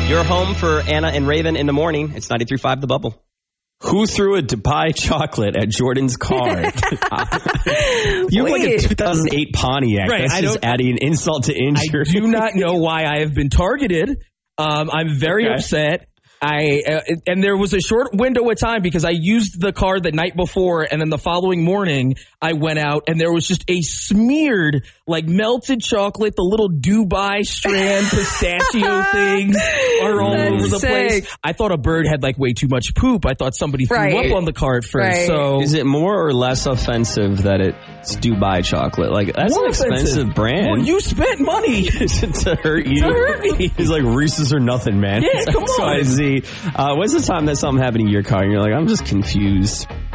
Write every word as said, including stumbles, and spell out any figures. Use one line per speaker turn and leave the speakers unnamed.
Your home for Anna and Raven in the morning. It's ninety-three point five The Bubble.
Who threw a Dubai chocolate at Jordan's car? You have like a two thousand eight Pontiac.
Right,
That's
I
just
don't-
adding insult to injury.
I do not know why I have been targeted. Um, I'm very
Okay.
upset. I uh, and there was a short window of time because I used the car the night before, and then the following morning I went out and there was just a smeared, like melted chocolate, the little Dubai strand pistachio things are all
That's
over the
sick.
place. I thought a bird had like way too much poop. I thought somebody threw
Right.
up on the car at first.
Right.
So
Is it more or less offensive that it's Dubai chocolate? Like, that's
More
an expensive
offensive.
brand.
Well, you spent money.
to hurt you.
To hurt me.
He's like, Reese's are nothing, man.
Yeah, come
X Y
on.
Z. Uh, when's the time that something happened in your car and you're like, I'm just confused?